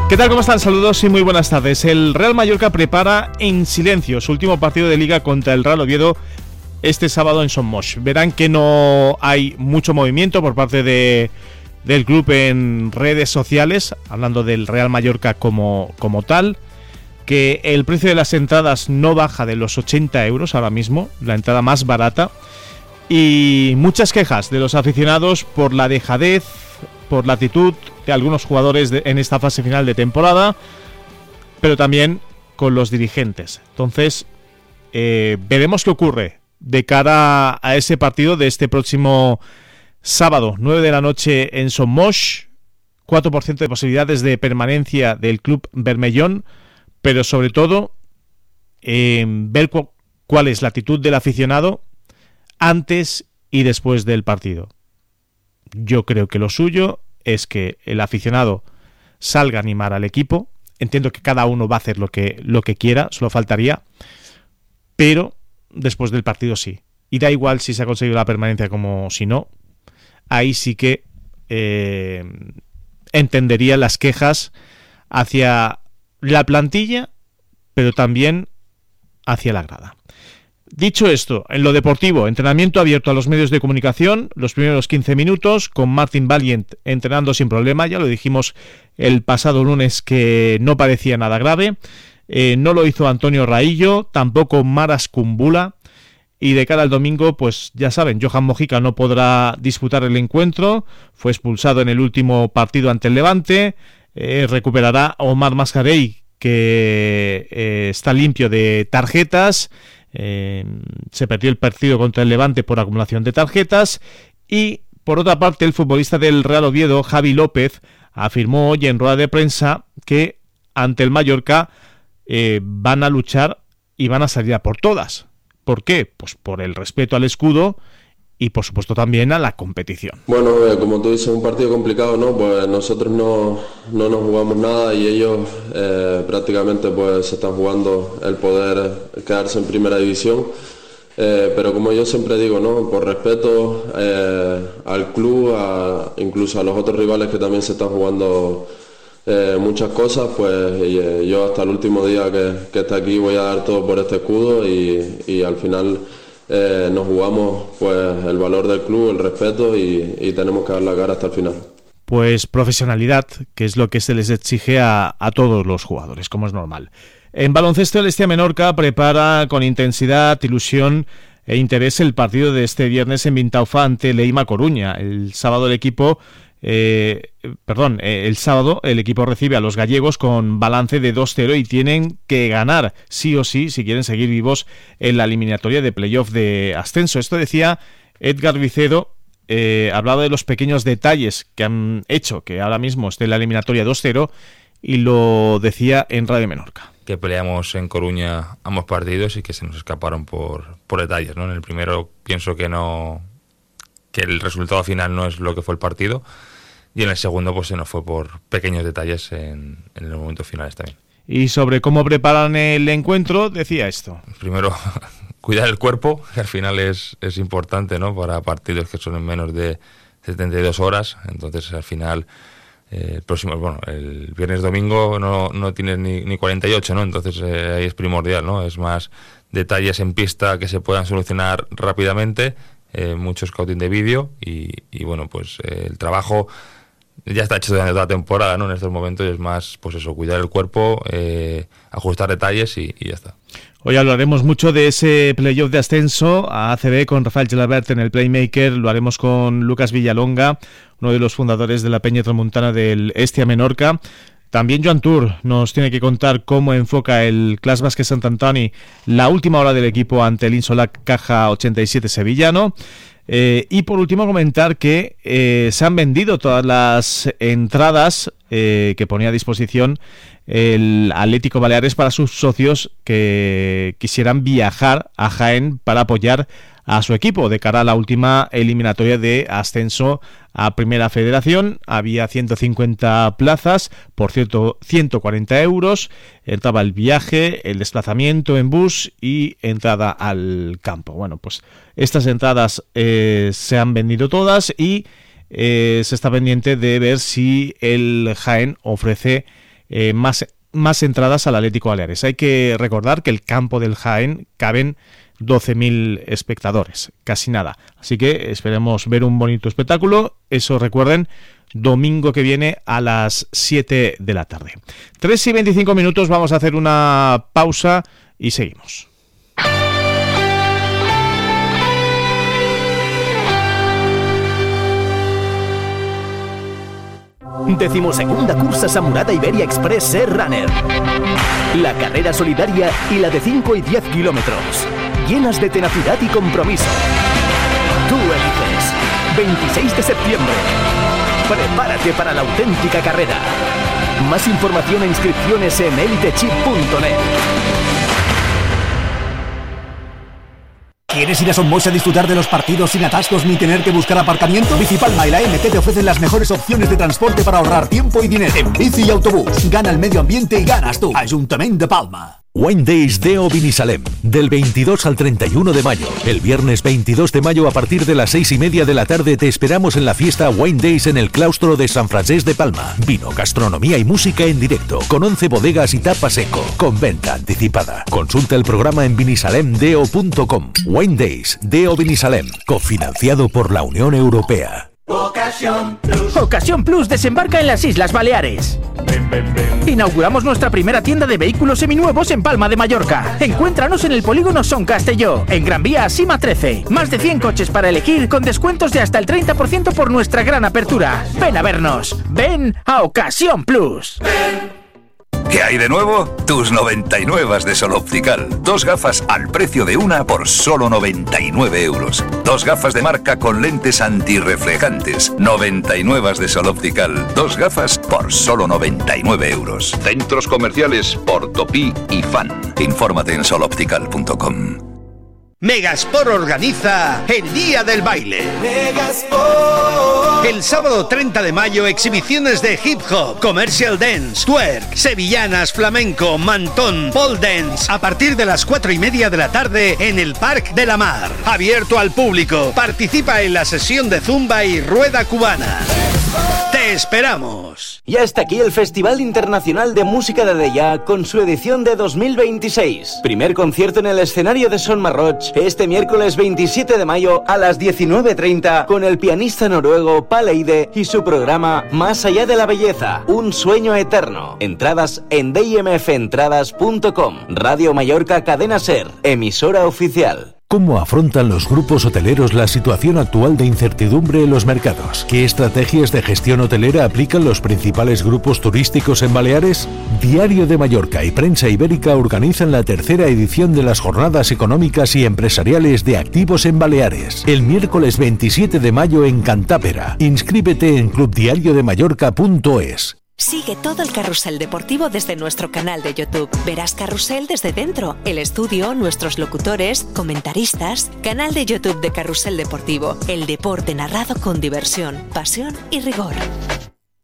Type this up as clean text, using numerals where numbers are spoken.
¿Qué tal? ¿Cómo están? Saludos y muy buenas tardes. El Real Mallorca prepara en silencio su último partido de Liga contra el Real Oviedo este sábado en Son Moix. Verán que no hay mucho movimiento por parte del club en redes sociales, hablando del Real Mallorca como tal, que el precio de las entradas no baja de los 80 euros ahora mismo, la entrada más barata, y muchas quejas de los aficionados por la dejadez, por la actitud de algunos jugadores en esta fase final de temporada, pero también con los dirigentes. Entonces, veremos qué ocurre de cara a ese partido de este próximo sábado, 9 de la noche en Son Moix. 4% de posibilidades de permanencia del club bermellón, pero sobre todo ver cuál es la actitud del aficionado antes y después del partido. Yo creo que lo suyo es que el aficionado salga a animar al equipo. Entiendo que cada uno va a hacer lo que quiera, solo faltaría, pero después del partido sí. Y da igual si se ha conseguido la permanencia como si no. Ahí sí que entendería las quejas hacia la plantilla, pero también hacia la grada. Dicho esto, en lo deportivo, entrenamiento abierto a los medios de comunicación, los primeros 15 minutos, con Martin Valiant entrenando sin problema. Ya lo dijimos el pasado lunes que no parecía nada grave. No lo hizo Antonio Raillo, tampoco Maras Kumbula. Y de cara al domingo, pues ya saben, Johan Mojica no podrá disputar el encuentro. Fue expulsado en el último partido ante el Levante. Recuperará Omar Mascarell, que está limpio de tarjetas. Se perdió el partido contra el Levante por acumulación de tarjetas. Y por otra parte, el futbolista del Real Oviedo, Javi López, afirmó hoy en rueda de prensa que ante el Mallorca van a luchar y van a salir a por todas. ¿Por qué? Pues por el respeto al escudo y por supuesto también a la competición. Bueno, como tú dices, un partido complicado, ¿no? Pues nosotros no nos jugamos nada y ellos prácticamente pues se están jugando el poder quedarse en primera división. Pero como yo siempre digo, ¿no? Por respeto al club, incluso a los otros rivales que también se están jugando muchas cosas, pues yo hasta el último día que esté aquí voy a dar todo por este escudo y al final nos jugamos pues el valor del club, el respeto y tenemos que dar la cara hasta el final. Pues profesionalidad, que es lo que se les exige a todos los jugadores, como es normal. En baloncesto, el Estia Menorca prepara con intensidad, ilusión e interés el partido de este viernes en Vintaufa ante Leima Coruña. El sábado el equipo recibe a los gallegos con balance de 2-0 y tienen que ganar sí o sí si quieren seguir vivos en la eliminatoria de playoff de ascenso. Esto decía Edgar Vicedo, hablaba de los pequeños detalles que han hecho que ahora mismo esté en la eliminatoria 2-0 y lo decía en Radio Menorca. Que peleamos en Coruña ambos partidos y que se nos escaparon por detalles, ¿no? En el primero pienso que el resultado final no es lo que fue el partido. Y en el segundo pues se nos fue por pequeños detalles en los momentos finales también. Y sobre cómo preparan el encuentro, decía esto. Primero, cuidar el cuerpo, que al final es importante, ¿no? Para partidos que son en menos de 72 horas. Entonces al final, el viernes domingo no tienes ni 48, ¿no? Entonces ahí es primordial, ¿no? Es más detalles en pista que se puedan solucionar rápidamente, mucho scouting de vídeo y bueno, pues el trabajo ya está hecho durante toda la temporada, ¿no? En estos momentos es más, pues eso, cuidar el cuerpo, ajustar detalles y ya está. Hoy hablaremos mucho de ese playoff de ascenso a ACB con Rafael Gelabert en el Playmaker. Lo haremos con Lucas Villalonga, uno de los fundadores de la Peña Tramuntana del Estia Menorca. También Joan Tur nos tiene que contar cómo enfoca el Clas Básquet Sant Antoni la última hora del equipo ante el Insolac Caja 87 sevillano. Y por último comentar que se han vendido todas las entradas que ponía a disposición el Atlético Baleares para sus socios que quisieran viajar a Jaén para apoyar a su equipo de cara a la última eliminatoria de ascenso a Primera Federación. Había 150 plazas, por cierto 140 euros, entraba el viaje, el desplazamiento en bus y entrada al campo. Bueno, pues estas entradas se han vendido todas y se está pendiente de ver si el Jaén ofrece más entradas al Atlético Baleares. Hay que recordar que el campo del Jaén caben 12.000 espectadores, casi nada. Así que esperemos ver un bonito espectáculo. Eso recuerden, domingo que viene a las 7 de la tarde. 3:25 minutos, vamos a hacer una pausa y seguimos. 12ª cursa Samurada Iberia Express Ser Runner. La carrera solidaria y la de 5 y 10 kilómetros, llenas de tenacidad y compromiso. Tú eliges. 26 de septiembre. Prepárate para la auténtica carrera. Más información e inscripciones en elitechip.net. ¿Quieres ir a Somos a disfrutar de los partidos sin atascos ni tener que buscar aparcamiento? Bicipalma y la MT te ofrecen las mejores opciones de transporte para ahorrar tiempo y dinero. En bici y autobús, gana el medio ambiente y ganas tú. Ayuntamiento de Palma. Wine Days Deo Binissalem, del 22 al 31 de mayo. El viernes 22 de mayo a partir de las 6:30 de la tarde te esperamos en la fiesta Wine Days en el claustro de San Francesc de Palma. Vino, gastronomía y música en directo, con 11 bodegas y tapa seco, con venta anticipada. Consulta el programa en binisalemdeo.com. Wine Days Deo Binissalem, cofinanciado por la Unión Europea. Ocasión Plus desembarca en las Islas Baleares. Inauguramos nuestra primera tienda de vehículos seminuevos en Palma de Mallorca. Encuéntranos en el polígono Son Castelló, en Gran Vía Sima 13. Más de 100 coches para elegir con descuentos de hasta el 30% por nuestra gran apertura. Ven a vernos. Ven a Ocasión Plus. ¿Qué hay de nuevo? Tus 99 de Sol Optical. 2 gafas al precio de una por solo 99 euros. 2 gafas de marca con lentes antirreflejantes. 99 de Sol Optical. 2 gafas por solo 99 euros. Centros comerciales Portopí y Fan. Infórmate en soloptical.com. Megasport organiza el Día del Baile. Megasport. El sábado 30 de mayo, exhibiciones de hip hop, commercial dance, twerk, sevillanas, flamenco, mantón, pole dance, a partir de las 4:30 de la tarde en el Parc de la Mar. Abierto al público. Participa en la sesión de zumba y rueda cubana. ¡Te esperamos! Ya está aquí el Festival Internacional de Música de Deià con su edición de 2026. Primer concierto en el escenario de Son Marroch este miércoles 27 de mayo a las 19:30 con el pianista noruego Paleide y su programa Más allá de la belleza, un sueño eterno. Entradas en dimfentradas.com. Radio Mallorca Cadena Ser, emisora oficial. ¿Cómo afrontan los grupos hoteleros la situación actual de incertidumbre en los mercados? ¿Qué estrategias de gestión hotelera aplican los principales grupos turísticos en Baleares? Diario de Mallorca y Prensa Ibérica organizan la tercera edición de las Jornadas Económicas y Empresariales de Activos en Baleares, el miércoles 27 de mayo en Cantápera. Inscríbete en clubdiariodemallorca.es. Sigue todo el carrusel deportivo desde nuestro canal de YouTube. Verás carrusel desde dentro, el estudio, nuestros locutores, comentaristas. Canal de YouTube de Carrusel Deportivo. El deporte narrado con diversión, pasión y rigor.